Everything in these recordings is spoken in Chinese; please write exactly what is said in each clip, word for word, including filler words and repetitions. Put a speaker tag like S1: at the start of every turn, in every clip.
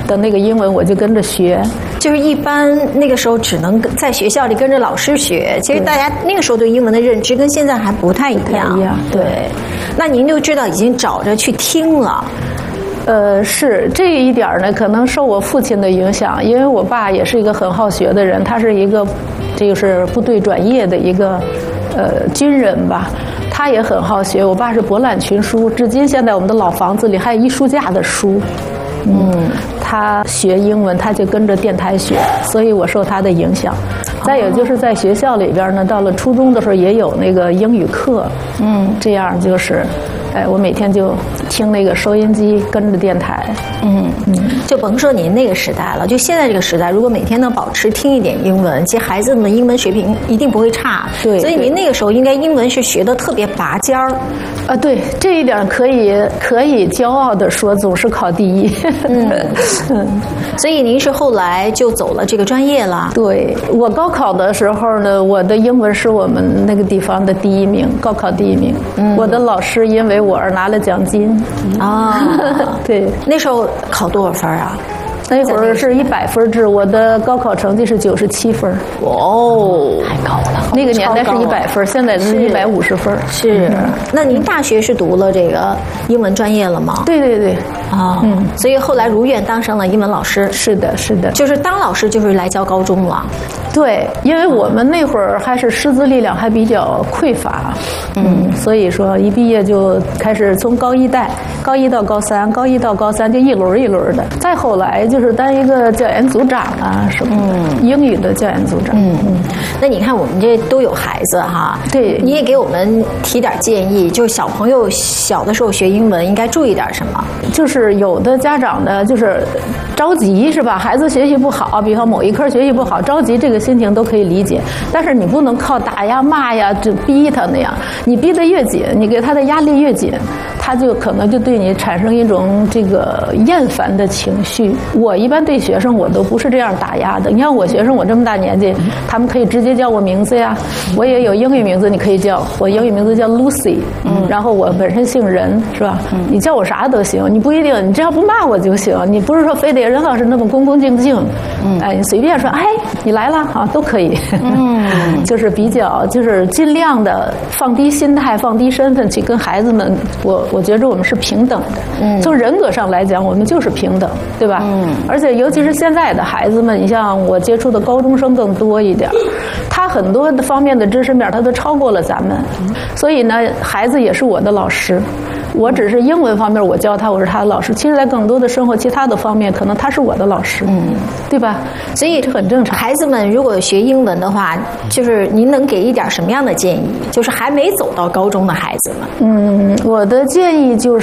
S1: 的那个英文，我就跟着学。
S2: 就是一般那个时候只能在学校里跟着老师学，其实大家那个时候对英文的认知跟现在还不太一样。
S1: 一样，对。
S2: 那您就知道已经找着去听了。
S1: 呃，是这一点呢，可能受我父亲的影响，因为我爸也是一个很好学的人，他是一个，这就是部队转业的一个，呃，军人吧，他也很好学。我爸是博览群书，至今现在我们的老房子里还有一书架的书。嗯，他学英文，他就跟着电台学，所以我受他的影响。再有就是在学校里边呢，到了初中的时候也有那个英语课，嗯，这样就是，哎，我每天就听那个收音机，跟着电台，
S2: 嗯嗯，就甭说您那个时代了，就现在这个时代，如果每天能保持听一点英文，其实孩子们英文水平一定不会差。
S1: 对，
S2: 所以您那个时候应该英文是学得特别拔尖儿。
S1: 啊，对，这一点可以可以骄傲地说，总是考第一。
S2: 嗯嗯，所以您是后来就走了这个专业了。
S1: 对，我高考的时候呢，我的英文是我们那个地方的第一名，高考第一名。嗯，我的老师因为我而拿了奖金。啊，对，
S2: 那时候考多少分啊？
S1: 那会儿是一百分制，我的高考成绩是九十七分。
S2: 哦，太高了。
S1: 那个年代是一百分，现在是一百五十分。
S2: 是。那您大学是读了这个英文专业了吗？
S1: 对对对。
S2: 啊，嗯，所以后来如愿当上了英文老师。
S1: 是的，是的。
S2: 就是当老师就是来教高中了。
S1: 对，因为我们那会儿还是师资力量还比较匮乏，嗯，所以说一毕业就开始从高一带，高一到高三，高一到高三就一轮一轮的。再后来就是当一个教研组长啊什么的，嗯、英语的教研组长。
S2: 嗯嗯。那你看我们这都有孩子哈，
S1: 对，
S2: 你也给我们提点建议，就是小朋友小的时候学英文应该注意点什么？
S1: 就是有的家长呢，就是着急是吧？孩子学习不好，比方某一科学习不好，着急这个心情都可以理解，但是你不能靠打呀、骂呀，就逼他那样。你逼得越紧，你给他的压力越紧，他就可能就对你产生一种这个厌烦的情绪。我一般对学生我都不是这样打压的。你看我学生，我这么大年纪，他们可以直接叫我名字呀，我也有英语名字，你可以叫我英语名字叫 Lucy， 嗯，然后我本身姓任，是吧？嗯，你叫我啥都行，你不一定，你只要不骂我就行，你不是说非得任老师那么恭恭敬敬，嗯，哎，你随便说，哎，你来了啊，都可以，嗯，就是比较，就是尽量的放低心态，放低身份去跟孩子们，我我觉着我们是平等的，嗯，从人格上来讲，我们就是平等，对吧？嗯，而且尤其是现在的孩子们，你像我接触的高中生更多一点，他很多的方面的知识面他都超过了咱们，所以呢，孩子也是我的老师。我只是英文方面我教他，我是他的老师。其实，在更多的生活其他的方面，可能他是我的老师，嗯，对吧？所以这很正常。
S2: 孩子们如果学英文的话，就是您能给一点什么样的建议？就是还没走到高中的孩子们。
S1: 嗯，我的建议就是，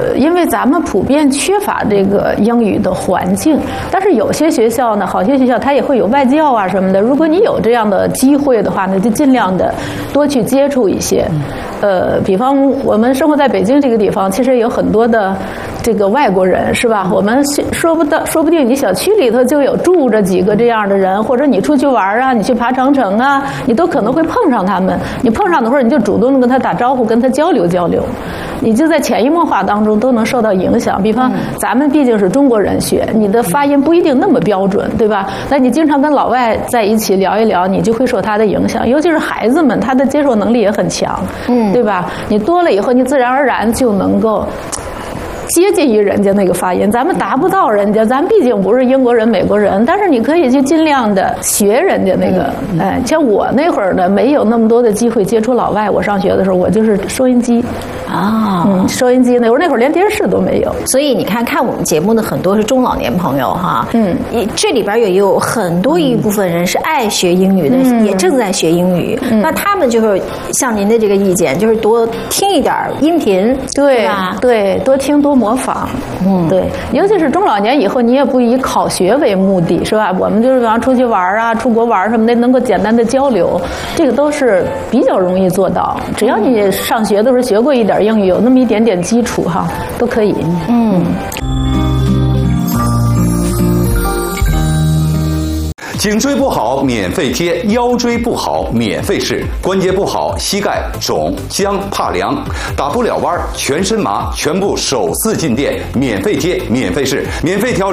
S1: 因为咱们普遍缺乏这个英语的环境，但是有些学校呢，好些学校它也会有外教啊什么的。如果你有这样的机会的话呢，就尽量的多去接触一些。呃，比方我们生活在北京这个地方，其实有很多的这个外国人，是吧？我们说不到，说不定你小区里头就有住着几个这样的人，或者你出去玩啊，你去爬长城啊，你都可能会碰上他们。你碰上的时候，你就主动的跟他打招呼，跟他交流交流，你就在潜移默化当中都能受到影响。比方咱们毕竟是中国人学，你的发音不一定那么标准，对吧？那你经常跟老外在一起聊一聊，你就会受他的影响。尤其是孩子们，他的接受能力也很强，嗯，对吧？你多了以后，你自然而然就能够接近于人家那个发音，咱们达不到人家，咱毕竟不是英国人、美国人，但是你可以去尽量的学人家那个。哎，像我那会儿呢，没有那么多的机会接触老外。我上学的时候，我就是收音机啊，嗯，收音机那会儿那会儿连电视都没有，
S2: 所以你看看我们节目的很多是中老年朋友哈，嗯，这里边也有很多一部分人是爱学英语的，嗯、也正在学英语，嗯、那他们就是像您的这个意见，就是多听一点音频，
S1: 对吧？对，多听多模仿，嗯，对，尤其是中老年以后，你也不以考学为目的，是吧？我们就是比方出去玩啊、出国玩什么的，能够简单的交流，这个都是比较容易做到。只要你上学的时候学过一点英语，有那么一点点基础哈，都可以。嗯。
S3: 颈椎不好免费贴，腰椎不好免费试，关节不好膝盖肿僵怕凉，打不了弯全身麻，全部手撕进店，免费贴免费试，免费调理。